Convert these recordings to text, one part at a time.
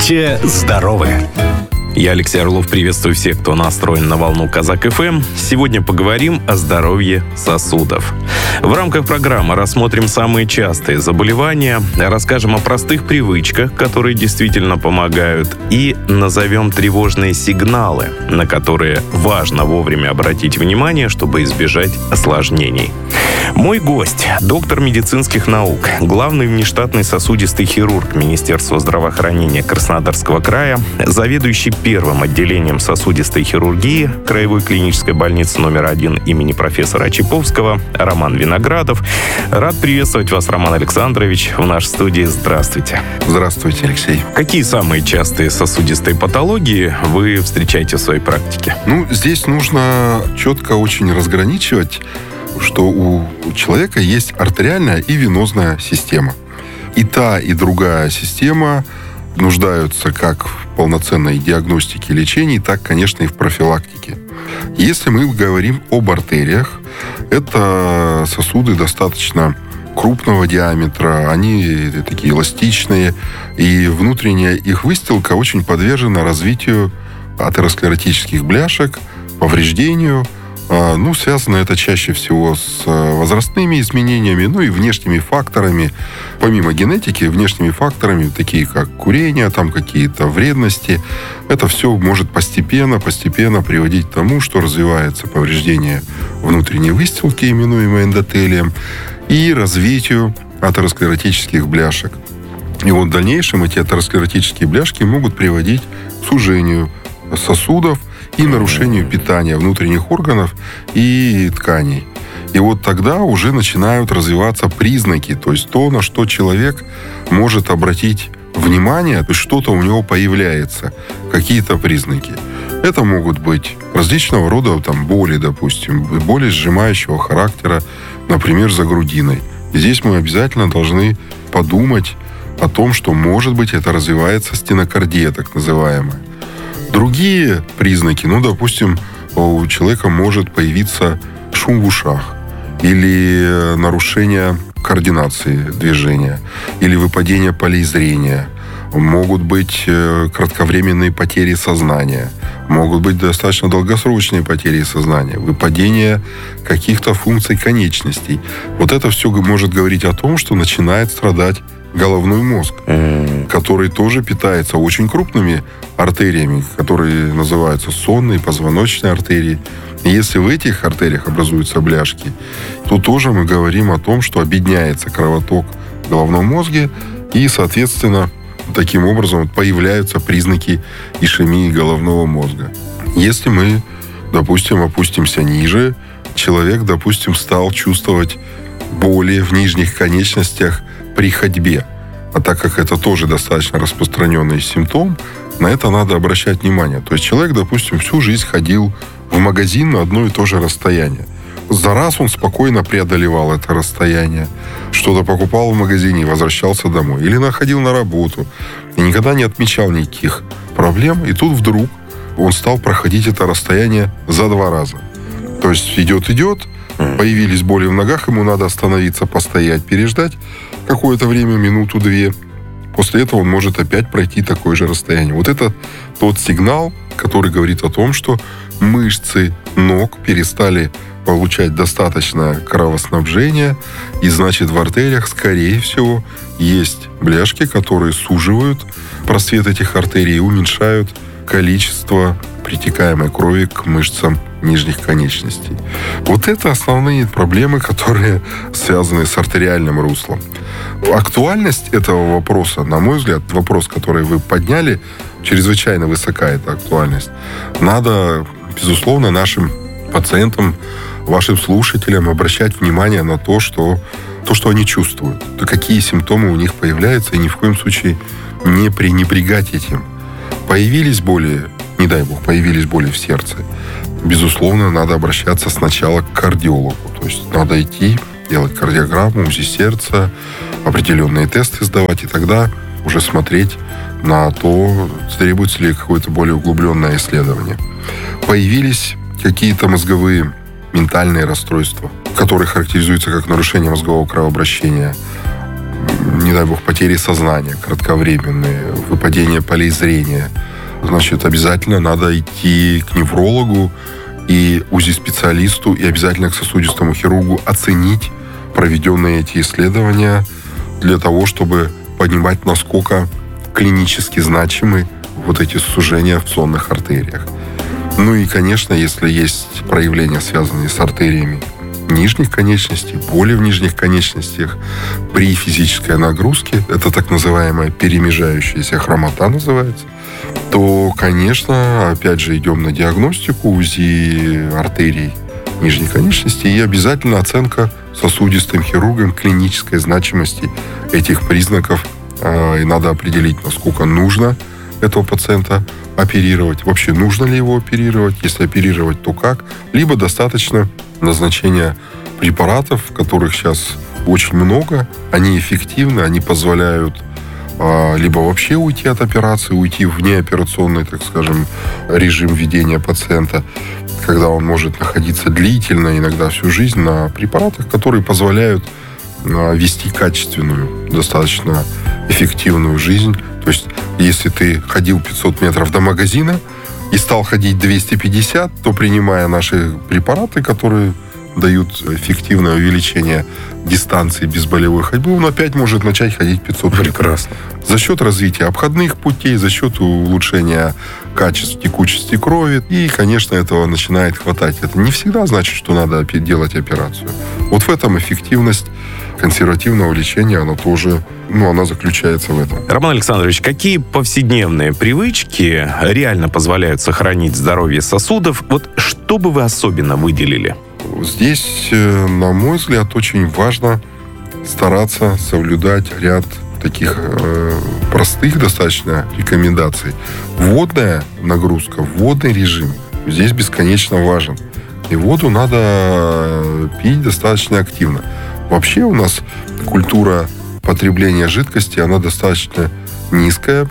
Будьте здоровы! Я, Алексей Орлов, приветствую всех, кто настроен на волну Казак ФМ. Сегодня поговорим о здоровье сосудов. В рамках программы рассмотрим самые частые заболевания, расскажем о простых привычках, которые действительно помогают, и назовем тревожные сигналы, на которые важно вовремя обратить внимание, чтобы избежать осложнений. Мой гость – доктор медицинских наук, главный внештатный сосудистый хирург Министерства здравоохранения Краснодарского края, заведующий первым отделением сосудистой хирургии Краевой клинической больницы номер 1 имени профессора Чайковского Роман Виноградов. Рад приветствовать вас, Роман Александрович, в нашей студии. Здравствуйте. Здравствуйте, Алексей. Какие самые частые сосудистые патологии вы встречаете в своей практике? Здесь нужно четко очень разграничивать, что у человека есть артериальная и венозная система. И та, и другая система нуждаются как в полноценной диагностике и лечении, так, конечно, и в профилактике. Если мы говорим об артериях, это сосуды достаточно крупного диаметра, они такие эластичные, и внутренняя их выстилка очень подвержена развитию атеросклеротических бляшек, повреждению. Связано это чаще всего с возрастными изменениями, и внешними факторами, помимо генетики, внешними факторами, такие как курение, там какие-то вредности. Это все может постепенно приводить к тому, что развивается повреждение внутренней выстилки, именуемой эндотелием, и развитию атеросклеротических бляшек. И в дальнейшем эти атеросклеротические бляшки могут приводить к сужению сосудов и нарушению питания внутренних органов и тканей. И тогда уже начинают развиваться признаки, то есть то, на что человек может обратить внимание, то есть что-то у него появляется, какие-то признаки. Это могут быть различного рода боли, допустим, боли сжимающего характера, например, за грудиной. И здесь мы обязательно должны подумать о том, что, может быть, это развивается стенокардия, так называемая. Другие признаки, допустим, у человека может появиться шум в ушах или нарушение координации движения, или выпадение полей зрения. Могут быть кратковременные потери сознания, могут быть достаточно долгосрочные потери сознания, выпадение каких-то функций конечностей. Это все может говорить о том, что начинает страдать головной мозг, который тоже питается очень крупными артериями, которые называются сонные, позвоночные артерии. И если в этих артериях образуются бляшки, то тоже мы говорим о том, что обедняется кровоток в головном мозге, и, соответственно, таким образом появляются признаки ишемии головного мозга. Если мы, допустим, опустимся ниже, человек, допустим, стал чувствовать боли в нижних конечностях при ходьбе. А так как это тоже достаточно распространенный симптом, на это надо обращать внимание. То есть человек, допустим, всю жизнь ходил в магазин на одно и то же расстояние. За раз он спокойно преодолевал это расстояние. Что-то покупал в магазине и возвращался домой. Или находил на работу. И никогда не отмечал никаких проблем. И тут вдруг он стал проходить это расстояние за 2 раза. То есть идет, появились боли в ногах, ему надо остановиться, постоять, переждать какое-то время, минуту-две. После этого он может опять пройти такое же расстояние. Это тот сигнал, который говорит о том, что мышцы ног перестали получать достаточное кровоснабжение, и, значит, в артериях, скорее всего, есть бляшки, которые суживают просвет этих артерий и уменьшают количество притекаемой крови к мышцам нижних конечностей. Это основные проблемы, которые связаны с артериальным руслом. Актуальность этого вопроса, на мой взгляд, вопрос, который вы подняли, чрезвычайно высока эта актуальность. Надо, безусловно, нашим пациентам, вашим слушателям обращать внимание на то, что они чувствуют, какие симптомы у них появляются, и ни в коем случае не пренебрегать этим. Появились боли, не дай бог, появились боли в сердце, безусловно, надо обращаться сначала к кардиологу. То есть надо идти, делать кардиограмму, УЗИ сердца, определенные тесты сдавать, и тогда уже смотреть на то, требуется ли какое-то более углубленное исследование. Появились какие-то мозговые ментальные расстройства, которые характеризуются как нарушение мозгового кровообращения. дай бог, потери сознания кратковременные, выпадение полей зрения, значит, обязательно надо идти к неврологу и УЗИ-специалисту, и обязательно к сосудистому хирургу оценить проведенные эти исследования для того, чтобы понимать, насколько клинически значимы вот эти сужения в сонных артериях. Ну и, конечно, если есть проявления, связанные с артериями нижних конечностей, боли в нижних конечностях при физической нагрузке, это так называемая перемежающаяся хромота называется, то, конечно, опять же идем на диагностику, УЗИ артерий нижней конечности и обязательно оценка сосудистым хирургом клинической значимости этих признаков. И надо определить, насколько нужно этого пациента оперировать. Вообще, нужно ли его оперировать? Если оперировать, то как? Либо достаточно назначения препаратов, которых сейчас очень много. Они эффективны, они позволяют либо вообще уйти от операции, уйти в неоперационный, так скажем, режим ведения пациента, когда он может находиться длительно, иногда всю жизнь, на препаратах, которые позволяют вести качественную, достаточно эффективную жизнь. То есть, если ты ходил 500 метров до магазина и стал ходить 250, то, принимая наши препараты, которые дают эффективное увеличение дистанции безболевой ходьбы, он опять может начать ходить 500 метров. Прекрасно. За счет развития обходных путей, за счет улучшения качества текучести крови. И, конечно, этого начинает хватать. Это не всегда значит, что надо делать операцию. Вот в этом эффективность консервативного лечения, она тоже, она заключается в этом. Роман Александрович, какие повседневные привычки реально позволяют сохранить здоровье сосудов? Вот что бы вы особенно выделили? Здесь, на мой взгляд, очень важно стараться соблюдать ряд таких простых достаточно рекомендаций. Водная нагрузка, водный режим здесь бесконечно важен. И воду надо пить достаточно активно. Вообще у нас культура потребления жидкости, она достаточно низкая.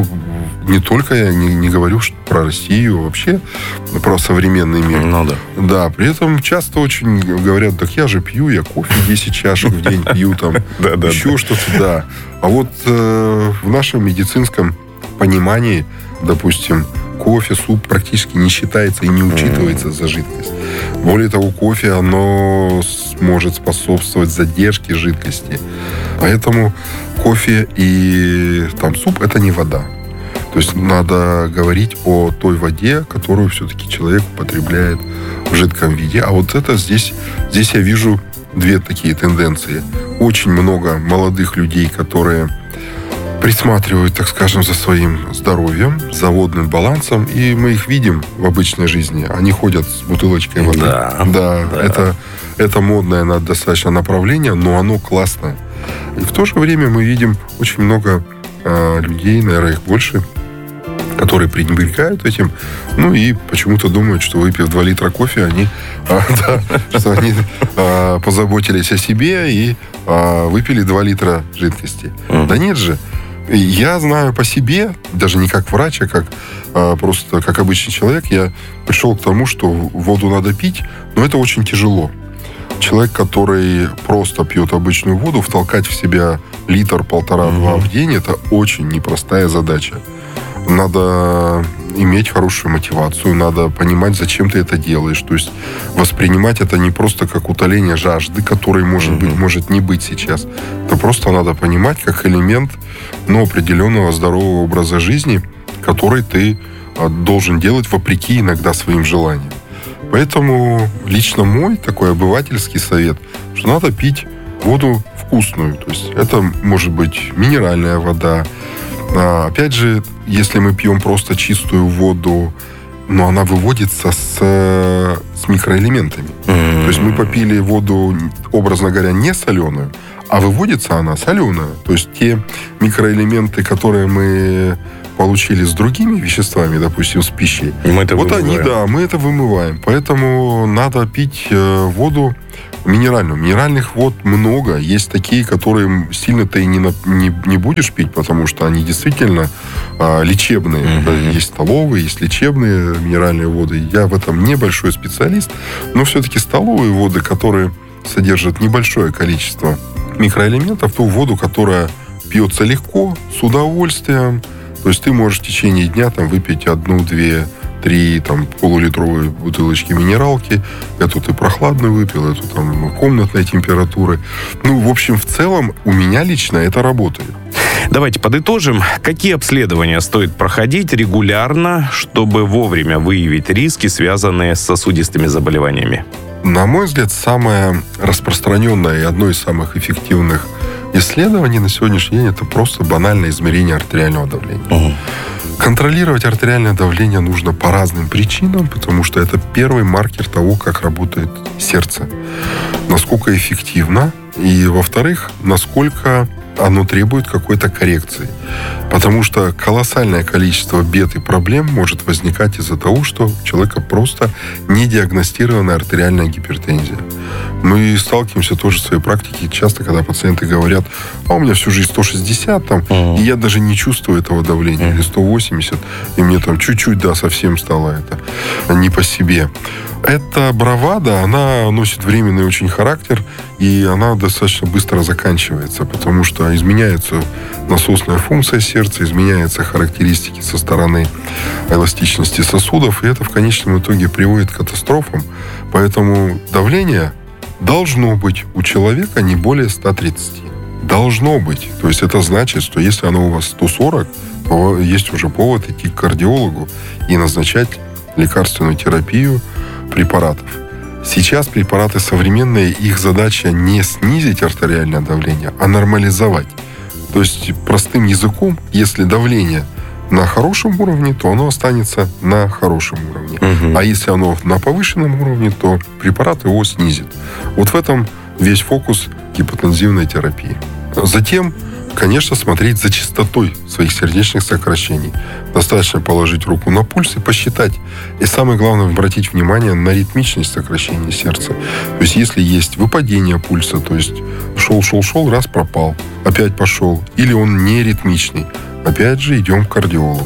Не только я не говорю про Россию, вообще про современный мир. Да. Да, при этом часто очень говорят, так я же пью, я кофе 10 чашек в день пью, там, еще что-то, да. А вот в нашем медицинском понимании, допустим, кофе, суп практически не считается и не учитывается за жидкость. Более того, кофе, оно может способствовать задержке жидкости. Поэтому кофе и суп – это не вода. То есть надо говорить о той воде, которую все-таки человек употребляет в жидком виде. А вот это здесь я вижу две такие тенденции. Очень много молодых людей, которые присматривают, так скажем, за своим здоровьем, за водным балансом, и мы их видим в обычной жизни. Они ходят с бутылочкой воды. Да. Это модное достаточно направление, но оно классное. И в то же время мы видим очень много людей, наверное, их больше, которые пренебрегают этим, и почему-то думают, что выпив 2 литра кофе, они позаботились о себе и выпили 2 литра жидкости. Да нет же. Я знаю по себе, даже не как врач, а как просто как обычный человек, я пришел к тому, что воду надо пить, но это очень тяжело. Человек, который просто пьет обычную воду, втолкать в себя 1-1,5-2 в день, это очень непростая задача. Надо иметь хорошую мотивацию, надо понимать, зачем ты это делаешь. То есть воспринимать это не просто как утоление жажды, которой, может быть, может не быть сейчас. Это просто надо понимать как элемент определенного здорового образа жизни, который ты должен делать вопреки иногда своим желаниям. Поэтому лично мой такой обывательский совет, что надо пить воду вкусную. То есть это может быть минеральная вода. Опять же, если мы пьем просто чистую воду, но она выводится с микроэлементами. То есть мы попили воду, образно говоря, не соленую, а выводится она соленая. То есть те микроэлементы, которые мы получили с другими веществами, допустим, с пищей, мы это вымываем. Мы это вымываем. Поэтому надо пить воду минеральную. Минеральных вод много. Есть такие, которые сильно ты и не будешь пить, потому что они действительно лечебные. Есть столовые, есть лечебные минеральные воды. Я в этом небольшой специалист, но все-таки столовые воды, которые содержат небольшое количество микроэлементов, ту воду, которая пьется легко, с удовольствием. То есть ты можешь в течение дня там выпить 1, 2, 3 там, полулитровые бутылочки минералки. Эту ты прохладную выпил, эту там комнатной температуры. В общем, в целом у меня лично это работает. Давайте подытожим. Какие обследования стоит проходить регулярно, чтобы вовремя выявить риски, связанные с сосудистыми заболеваниями? На мой взгляд, самое распространенное и одно из самых эффективных исследований на сегодняшний день — это просто банальное измерение артериального давления. Контролировать артериальное давление нужно по разным причинам, потому что это первый маркер того, как работает сердце. Насколько эффективно, и, во-вторых, насколько оно требует какой-то коррекции. Потому что колоссальное количество бед и проблем может возникать из-за того, что у человека просто не диагностированная артериальная гипертензия. Мы сталкиваемся тоже в своей практике часто, когда пациенты говорят: у меня всю жизнь 160, и я даже не чувствую этого давления, или 180, и мне там чуть-чуть, совсем стало это не по себе. Эта бравада, она носит временный очень характер, и она достаточно быстро заканчивается, потому что изменяется насосная функция сердца, изменяются характеристики со стороны эластичности сосудов, и это в конечном итоге приводит к катастрофам. Поэтому давление должно быть у человека не более 130. Должно быть. То есть это значит, что если оно у вас 140, то есть уже повод идти к кардиологу и назначать лекарственную терапию препаратов. Сейчас препараты современные, их задача не снизить артериальное давление, а нормализовать. То есть простым языком, если давление на хорошем уровне, то оно останется на хорошем уровне. А если оно на повышенном уровне, то препарат его снизит. Вот в этом весь фокус гипотензивной терапии. Затем, конечно, смотреть за частотой своих сердечных сокращений. Достаточно положить руку на пульс и посчитать. И самое главное, обратить внимание на ритмичность сокращения сердца. То есть, если есть выпадение пульса, то есть шел, раз пропал, опять пошел, или он не ритмичный, опять же идем к кардиологу.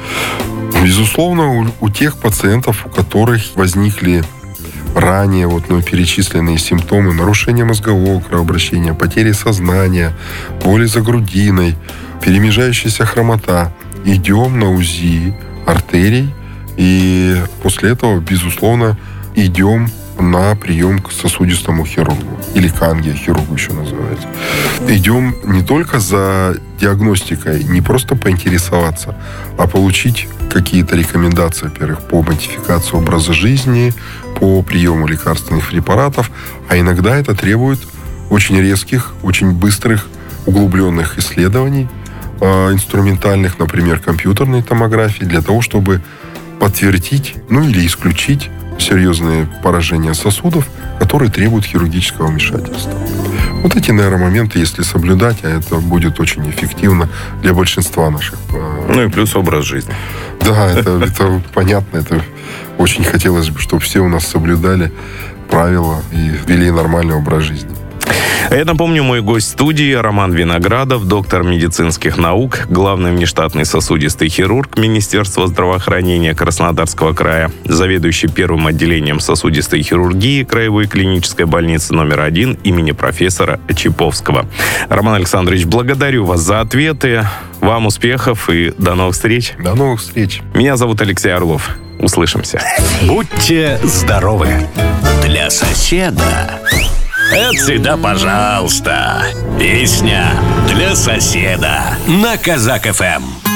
Безусловно, у тех пациентов, у которых возникли ранее перечисленные симптомы нарушения мозгового кровообращения, потери сознания, боли за грудиной, перемежающаяся хромота, идем на УЗИ артерий, и после этого, безусловно, идем на прием к сосудистому хирургу, или к ангиохирургу еще называется. Идем не только за диагностикой, не просто поинтересоваться, а получить какие-то рекомендации, во-первых, по модификации образа жизни, по приему лекарственных препаратов, а иногда это требует очень резких, очень быстрых, углубленных исследований, инструментальных, например, компьютерной томографии, для того, чтобы подтвердить, или исключить серьезные поражения сосудов, которые требуют хирургического вмешательства. Вот эти, наверное, моменты, если соблюдать, а это будет очень эффективно для большинства наших. И плюс образ жизни. Да, это понятно. Это очень хотелось бы, чтобы все у нас соблюдали правила и вели нормальный образ жизни. Я напомню, мой гость студии Роман Виноградов, доктор медицинских наук, главный внештатный сосудистый хирург Министерства здравоохранения Краснодарского края, заведующий первым отделением сосудистой хирургии Краевой клинической больницы номер 1 имени профессора Чиповского. Роман Александрович, благодарю вас за ответы. Вам успехов и до новых встреч. До новых встреч. Меня зовут Алексей Орлов. Услышимся. Будьте здоровы. Для соседа. Это всегда пожалуйста. Песня для соседа на Казак ФМ.